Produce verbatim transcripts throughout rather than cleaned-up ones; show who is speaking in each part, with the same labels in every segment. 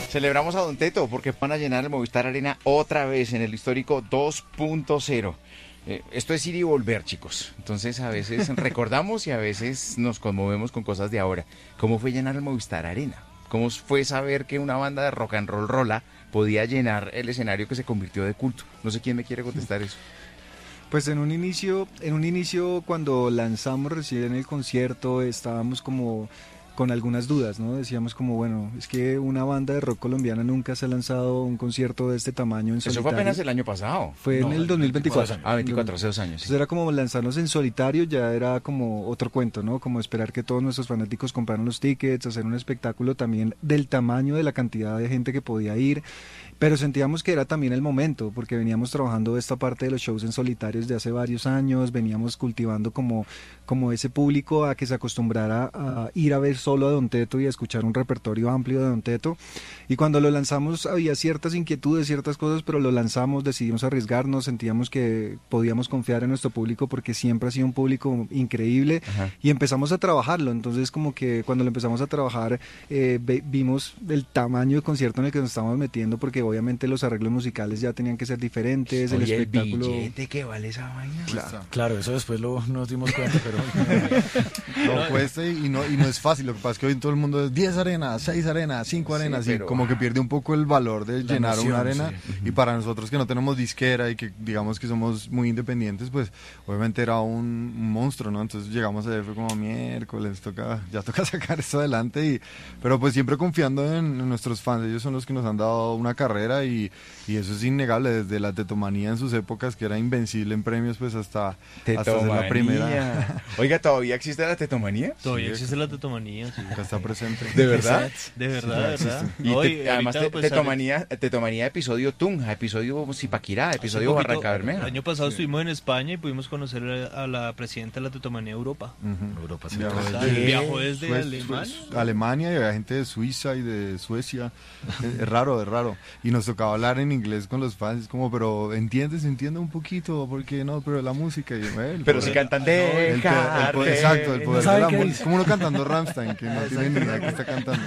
Speaker 1: Celebramos a Don Teto porque van a llenar el Movistar Arena otra vez en el histórico dos punto cero. Eh, esto es ir y volver, chicos. Entonces a veces recordamos y a veces nos conmovemos con cosas de ahora. ¿Cómo fue llenar el Movistar Arena? ¿Cómo fue saber que una banda de rock and roll rola podía llenar el escenario que se convirtió de culto? No sé quién me quiere contestar eso.
Speaker 2: Pues en un inicio, en un inicio cuando lanzamos recién el concierto estábamos como con algunas dudas, ¿no? Decíamos como, bueno, es que una banda de rock colombiana nunca se ha lanzado un concierto de este tamaño en solitario.
Speaker 1: Eso fue apenas el año pasado.
Speaker 2: Fue no, en el dos mil veinticuatro.
Speaker 1: Ah, veinticuatro, hace dos años. Sí.
Speaker 2: Entonces era como lanzarnos en solitario, ya era como otro cuento, ¿no? Como esperar que todos nuestros fanáticos compraran los tickets, hacer un espectáculo también del tamaño de la cantidad de gente que podía ir. Pero sentíamos que era también el momento, porque veníamos trabajando esta parte de los shows en solitarios de hace varios años, veníamos cultivando como, como ese público a que se acostumbrara a ir a ver solo a Don Teto y a escuchar un repertorio amplio de Don Teto. Y cuando lo lanzamos había ciertas inquietudes, ciertas cosas, pero lo lanzamos, decidimos arriesgarnos, sentíamos que podíamos confiar en nuestro público porque siempre ha sido un público increíble. Ajá. Y empezamos a trabajarlo. Entonces como que cuando lo empezamos a trabajar eh, vimos el tamaño de concierto en el que nos estábamos metiendo, porque obviamente los arreglos musicales ya tenían que ser diferentes.
Speaker 1: Oye,
Speaker 2: el espectáculo.
Speaker 1: ¿El billete que vale esa vaina?
Speaker 3: Claro, claro, eso después lo nos dimos cuenta, pero no cuesta y no, y no es fácil. Lo que pasa es que hoy todo el mundo es diez arenas, seis arenas, cinco arenas, sí, pero, y como que pierde un poco el valor de llenar emoción, una arena. Sí. Y para nosotros que no tenemos disquera y que digamos que somos muy independientes, pues obviamente era un, un monstruo, ¿no? Entonces llegamos a ver, fue como miércoles, toca, ya toca sacar esto adelante. Y, pero pues siempre confiando en, en nuestros fans, ellos son los que nos han dado una carrera. Y, y eso es innegable, desde la tetomanía en sus épocas, que era invencible en premios, pues hasta, hasta ser la primera.
Speaker 1: Oiga, ¿todavía existe la tetomanía?
Speaker 4: Todavía
Speaker 3: sí,
Speaker 4: existe la tetomanía, sí.
Speaker 3: Que está presente.
Speaker 1: ¿De verdad?
Speaker 4: De verdad, sí, de verdad.
Speaker 1: Y
Speaker 4: no,
Speaker 1: te,
Speaker 4: y
Speaker 1: además te,
Speaker 4: pues,
Speaker 1: tetomanía, tetomanía episodio Tunja, episodio Zipaquirá, episodio Barranca Bermeja.
Speaker 4: El año pasado sí. estuvimos en España y pudimos conocer a la presidenta de la tetomanía Europa.
Speaker 3: Uh-huh.
Speaker 4: Europa, sí.
Speaker 3: Viajó
Speaker 4: desde, Viajó desde
Speaker 3: Suez,
Speaker 4: Alemania.
Speaker 3: Suez, Alemania y había gente de Suiza y de Suecia. Es, es raro, es raro. Y nos tocaba hablar en inglés con los fans, es como, pero entiendes, entiende un poquito, porque no, pero la música. Y, bueno,
Speaker 1: pero si cantan de.
Speaker 3: El, el, el, el, exacto, el poder no de la música. Como uno cantando Rammstein, que no tiene ni idea que está cantando.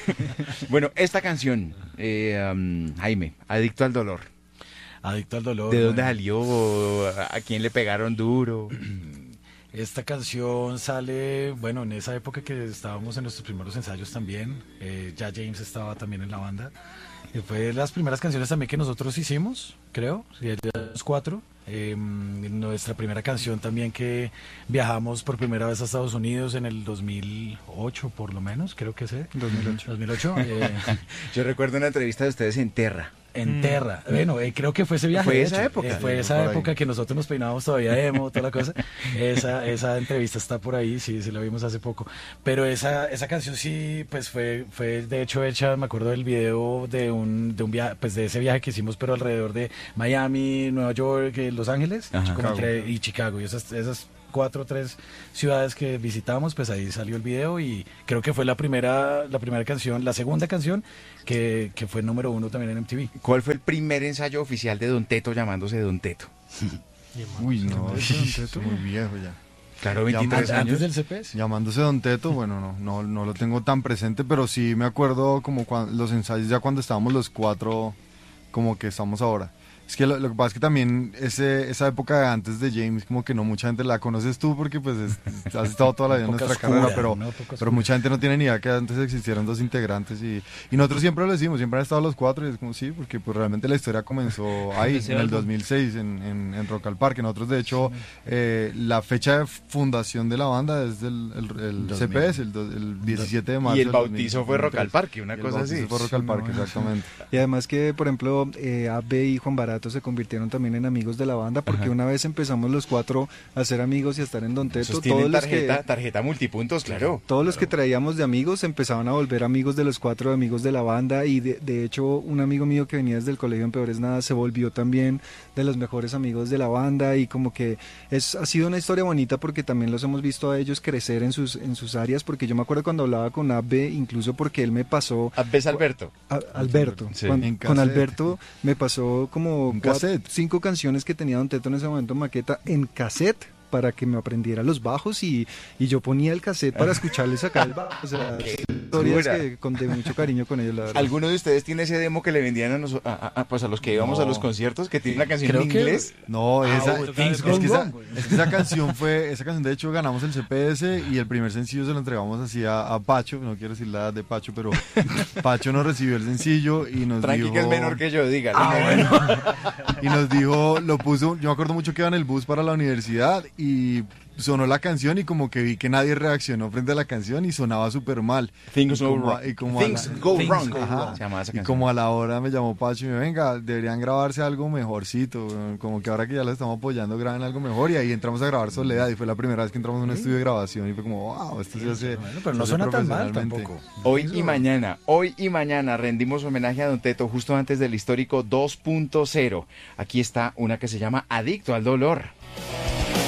Speaker 1: Bueno, esta canción, eh, um, Jaime, Adicto al Dolor.
Speaker 5: Adicto al Dolor.
Speaker 1: ¿De dónde bueno. salió? ¿A quién le pegaron duro?
Speaker 5: Esta canción sale, bueno, en esa época que estábamos en nuestros primeros ensayos también, eh, ya James estaba también en la banda. Y fue de las primeras canciones también que nosotros hicimos, creo, los cuatro. Eh, nuestra primera canción también que viajamos por primera vez a Estados Unidos en el dos mil ocho, por lo menos, creo que sé.
Speaker 2: dos mil ocho.
Speaker 5: dos mil ocho eh.
Speaker 1: Yo recuerdo una entrevista de ustedes en Terra.
Speaker 5: En Terra, bueno, eh, creo que fue ese viaje.
Speaker 1: Fue esa hecho. época.
Speaker 5: Eh, fue esa época que nosotros nos peinábamos todavía emo, toda la cosa. Esa, esa entrevista está por ahí, sí, sí la vimos hace poco. Pero esa, esa canción sí, pues fue, fue de hecho hecha, me acuerdo del video de un, de un viaje, pues de ese viaje que hicimos, pero alrededor de Miami, Nueva York, Los Ángeles, Ajá, como entre, y Chicago, y esas, esas cuatro o tres ciudades que visitamos, pues ahí salió el video y creo que fue la primera, la primera canción, la segunda canción que, que fue número uno también en M T V.
Speaker 1: ¿Cuál fue el primer ensayo oficial de Don Teto llamándose Don Teto?
Speaker 3: Uy, no, Don Teto muy viejo ya.
Speaker 1: Claro, veintitrés años.
Speaker 5: Antes del C P S.
Speaker 3: Llamándose Don Teto, bueno, no, no, no lo tengo tan presente, pero sí me acuerdo como cuando, los ensayos ya cuando estábamos los cuatro, como que estamos ahora. Es que lo, lo que pasa es que también ese, esa época antes de James, como que no mucha gente la conoces tú porque pues es, has estado toda la vida en nuestra oscura, carrera, pero, ¿no? pero mucha gente no tiene ni idea que antes existieran dos integrantes y, y nosotros siempre lo decimos, siempre han estado los cuatro y es como sí, porque pues realmente la historia comenzó ahí, en el dos mil seis, en, en, en Rock al Parque. Nosotros de hecho, eh, la fecha de fundación de la banda es el, el, el C P S, el, el diecisiete de marzo.
Speaker 1: Y el bautizo fue Rock al Parque, una cosa así.
Speaker 3: fue Rock al Parque, exactamente.
Speaker 2: Y además que, por ejemplo, eh, A B y Juan Barato se convirtieron también en amigos de la banda porque Ajá. una vez empezamos los cuatro a ser amigos y a estar en Don Teto,
Speaker 1: todos los tarjeta, que tarjeta multipuntos, claro.
Speaker 2: Todos los
Speaker 1: claro.
Speaker 2: que traíamos de amigos empezaban a volver amigos de los cuatro amigos de la banda y de, de hecho un amigo mío que venía desde el colegio en Peores Nada se volvió también de los mejores amigos de la banda y como que es ha sido una historia bonita porque también los hemos visto a ellos crecer en sus en sus áreas, porque yo me acuerdo cuando hablaba con Abbe, incluso porque él me pasó
Speaker 1: Abbe es Alberto.
Speaker 2: A, Alberto. Sí. Con, con Alberto me pasó como cuatro, cinco canciones que tenía Don Teto en ese momento, maqueta en cassette para que me aprendiera los bajos y, y yo ponía el cassette para escucharle sacar el bajo. O sea, historias
Speaker 1: dura.
Speaker 2: que conté mucho cariño con ellos, la verdad.
Speaker 1: ¿Alguno de ustedes tiene ese demo que le vendían a, nos- a- a- pues a los que íbamos
Speaker 3: No.
Speaker 1: a los conciertos que tiene una canción
Speaker 5: Creo
Speaker 1: en
Speaker 5: que-
Speaker 1: inglés?
Speaker 3: No, esa,
Speaker 4: bueno,
Speaker 3: es,
Speaker 4: Things
Speaker 3: es
Speaker 4: Gone
Speaker 3: que esa,
Speaker 5: Wrong, güey.
Speaker 3: es que esa canción fue, esa canción de hecho ganamos el C P S y el primer sencillo se lo entregamos así a, a Pacho, no quiero decir la edad de Pacho, pero Pacho nos recibió el sencillo y nos
Speaker 1: Tranqui
Speaker 3: dijo...
Speaker 1: que es menor que yo, dígale.
Speaker 3: Y nos dijo, lo puso, yo me acuerdo mucho que iba en el bus para la universidad y sonó la canción y como que vi que nadie reaccionó frente a la canción y sonaba súper mal.
Speaker 1: Things
Speaker 3: Y
Speaker 1: go
Speaker 3: como-
Speaker 1: wrong.
Speaker 3: y como a
Speaker 1: Things
Speaker 3: la-
Speaker 1: go
Speaker 4: Things
Speaker 1: wrong.
Speaker 4: go
Speaker 3: Ajá.
Speaker 1: Se llamaba esa
Speaker 3: Y
Speaker 1: canción.
Speaker 3: como a la hora me llamó Pacho y me venga, deberían grabarse algo mejorcito, weón, como que ahora que ya lo estamos apoyando, graben algo mejor y ahí entramos a grabar Soledad y fue la primera vez que entramos a un estudio de grabación y fue como, wow, esto se hace...
Speaker 5: Bueno, pero
Speaker 3: se
Speaker 5: no
Speaker 3: hace
Speaker 5: suena tan mal
Speaker 3: profesionalmente".
Speaker 5: tampoco.
Speaker 1: Hoy y mañana, hoy y mañana rendimos homenaje a Don Teto justo antes del histórico dos punto cero. Aquí está una que se llama Adicto al Dolor.